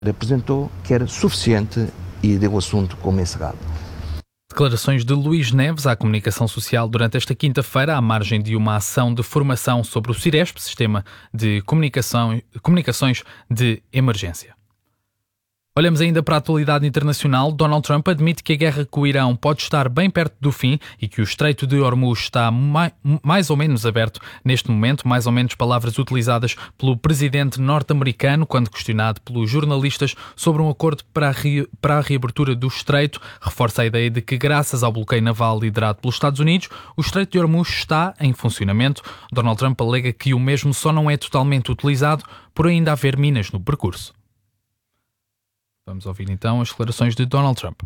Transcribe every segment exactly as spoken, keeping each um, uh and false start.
Apresentou que era suficiente e deu o assunto como encerrado. Declarações de Luís Neves à comunicação social durante esta quinta-feira, à margem de uma ação de formação sobre o Ciresp, Sistema de Comunicação, Comunicações de Emergência. Olhamos ainda para a atualidade internacional. Donald Trump admite que a guerra com o Irão pode estar bem perto do fim e que o Estreito de Hormuz está mai, mais ou menos aberto neste momento, mais ou menos palavras utilizadas pelo presidente norte-americano quando questionado pelos jornalistas sobre um acordo para a, re, para a reabertura do Estreito. Reforça a ideia de que, graças ao bloqueio naval liderado pelos Estados Unidos, o Estreito de Hormuz está em funcionamento. Donald Trump alega que o mesmo só não é totalmente utilizado por ainda haver minas no percurso. Vamos ouvir então as declarações de Donald Trump.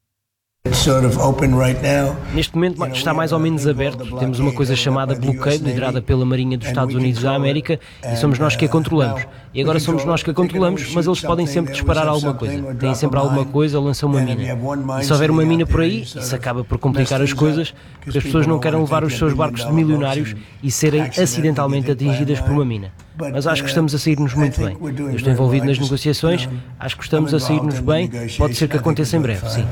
Neste momento está mais ou menos aberto. Temos uma coisa chamada bloqueio, liderada pela Marinha dos Estados Unidos da América, e somos nós que a controlamos. E agora somos nós que a controlamos, mas eles podem sempre disparar alguma coisa. Têm sempre alguma coisa ou lançam uma mina. E se houver uma mina por aí, isso acaba por complicar as coisas, porque as pessoas não querem levar os seus barcos de milionários e serem acidentalmente atingidas por uma mina. Mas acho que estamos a sair-nos muito bem. Eu estou envolvido nas negociações, acho que estamos a sair-nos bem, pode ser que aconteça em breve, sim.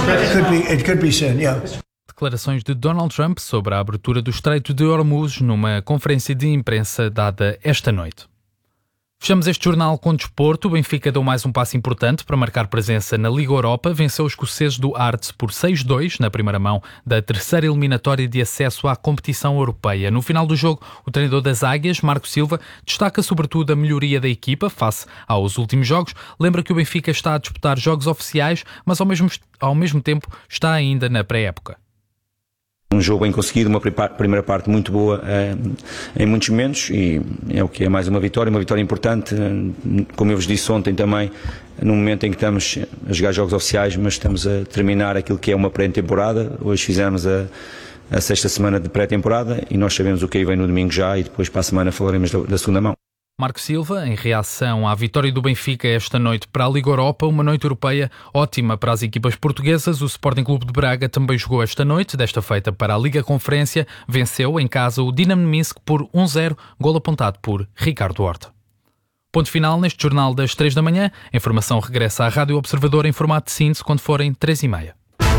Declarações de Donald Trump sobre a abertura do Estreito de Hormuz numa conferência de imprensa dada esta noite. Fechamos este jornal com desporto. O Benfica deu mais um passo importante para marcar presença na Liga Europa. Venceu os escoceses do Hearts por seis a dois na primeira mão da terceira eliminatória de acesso à competição europeia. No final do jogo, o treinador das Águias, Marco Silva, destaca sobretudo a melhoria da equipa face aos últimos jogos. Lembra que o Benfica está a disputar jogos oficiais, mas ao mesmo, ao mesmo tempo está ainda na pré-época. Um jogo bem conseguido, uma primeira parte muito boa eh, em muitos momentos, e é o que é mais uma vitória, uma vitória importante, eh, como eu vos disse ontem também, no momento em que estamos a jogar jogos oficiais, mas estamos a terminar aquilo que é uma pré-temporada. Hoje fizemos a, a sexta semana de pré-temporada e nós sabemos o que aí vem no domingo já, e depois para a semana falaremos da, da segunda mão. Marco Silva, em reação à vitória do Benfica esta noite para a Liga Europa, uma noite europeia ótima para as equipas portuguesas. O Sporting Clube de Braga também jogou esta noite, desta feita para a Liga Conferência, venceu em casa o Dinamo Minsk por um a zero, golo apontado por Ricardo Horta. Ponto final neste jornal das três da manhã. A informação regressa à Rádio Observador em formato de síntese quando forem três e meia.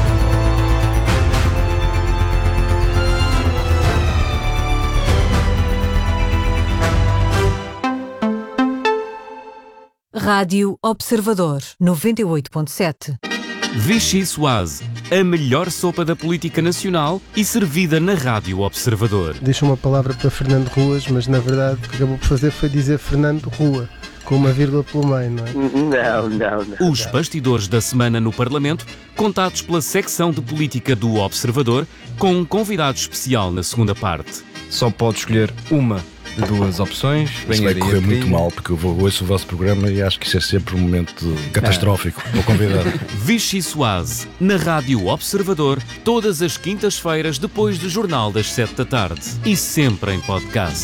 Rádio Observador, noventa e oito ponto sete. Vichy Soase, a melhor sopa da política nacional e servida na Rádio Observador. Deixa uma palavra para Fernando Ruas, mas na verdade o que acabou por fazer foi dizer Fernando Rua, com uma vírgula pelo meio, não é? Não, não, não. Os bastidores da semana no Parlamento, contados pela secção de política do Observador, com um convidado especial na segunda parte. Só pode escolher uma de duas opções. Isso vai correr muito mal, porque eu vou, ouço o vosso programa e acho que isso é sempre um momento catastrófico para o convidado. Vichy Soase, na Rádio Observador, todas as quintas-feiras depois do Jornal das sete da tarde e sempre em podcast.